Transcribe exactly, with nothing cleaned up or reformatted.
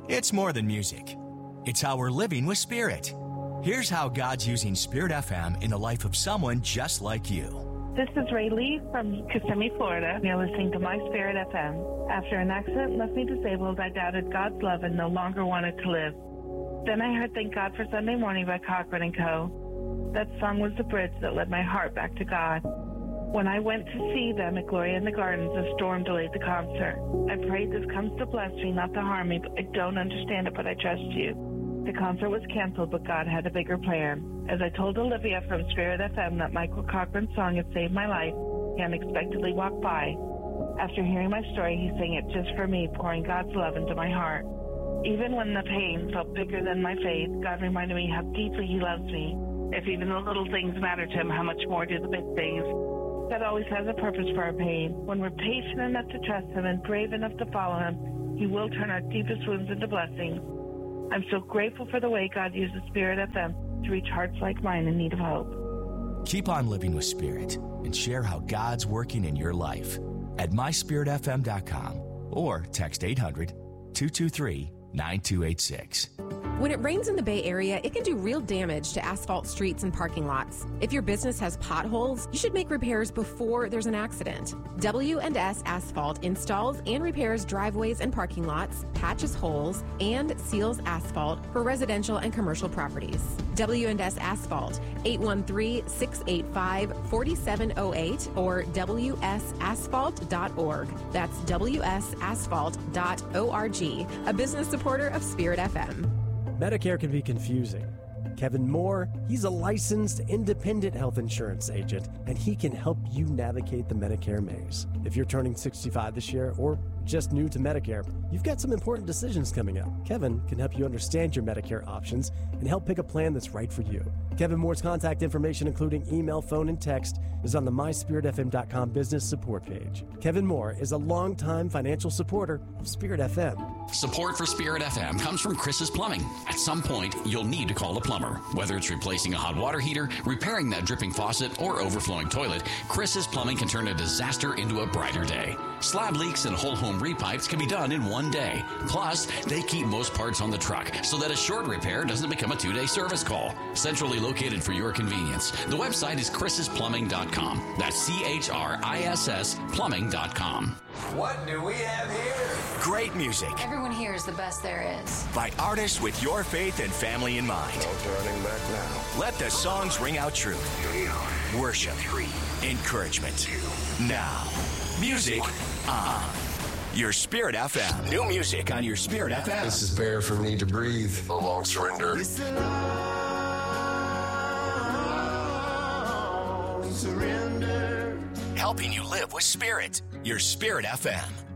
It's more than music. It's how we're living with Spirit. Here's how God's using Spirit F M in the life of someone just like you. This is Ray Lee from Kissimmee, Florida. You're listening to My Spirit F M. After an accident left me disabled, I doubted God's love and no longer wanted to live. Then I heard Thank God for Sunday Morning by Cochran and Co. That song was the bridge that led my heart back to God. When I went to see them at Gloria in the Gardens, a storm delayed the concert. I prayed this comes to bless me, not to harm me, but I don't understand it, but I trust you. The concert was canceled, but God had a bigger plan. As I told Olivia from Spirit F M that Michael Cochran's song had saved my life, he unexpectedly walked by. After hearing my story, he sang it just for me, pouring God's love into my heart. Even when the pain felt bigger than my faith, God reminded me how deeply he loves me. If even the little things matter to him, how much more do the big things? God always has a purpose for our pain. When we're patient enough to trust him and brave enough to follow him, he will turn our deepest wounds into blessings. I'm so grateful for the way God uses Spirit F M to reach hearts like mine in need of hope. Keep on living with Spirit and share how God's working in your life at my spirit f m dot com or text eight hundred, two two three, nine two eight six. When it rains in the Bay Area, it can do real damage to asphalt streets and parking lots. If your business has potholes, you should make repairs before there's an accident. W and S Asphalt installs and repairs driveways and parking lots, patches holes, and seals asphalt for residential and commercial properties. W and S Asphalt, eight one three, six eight five, four seven zero eight or w s asphalt dot org. That's w s asphalt dot org, a business supporter of Spirit F M. Medicare can be confusing. Kevin Moore, he's a licensed independent health insurance agent, and he can help you navigate the Medicare maze. If you're turning sixty-five this year or just new to Medicare, you've got some important decisions coming up. Kevin can help you understand your Medicare options and help pick a plan that's right for you. Kevin Moore's contact information, including email, phone, and text, is on the my spirit f m dot com business support page. Kevin Moore is a longtime financial supporter of Spirit F M. Support for Spirit F M comes from Chris's Plumbing. At some point, you'll need to call a plumber. Whether it's replacing a hot water heater, repairing that dripping faucet, or overflowing toilet, Chris's Plumbing can turn a disaster into a brighter day. Slab leaks and whole home repipes can be done in one day. Plus, they keep most parts on the truck so that a short repair doesn't become a two-day service call. Centrally located for your convenience. The website is chris's plumbing dot com. That's C H R I S S plumbing dot com. What do we have here? Great music. Everyone here is the best there is. By artists with your faith and family in mind. No turning back now. Let the songs ring out truth. Worship. Encouragement. Now. Music on your Spirit F M. New music on your Spirit F M. This is Bear from Need to Breathe. A long surrender. Helping you live with Spirit. Your Spirit F M.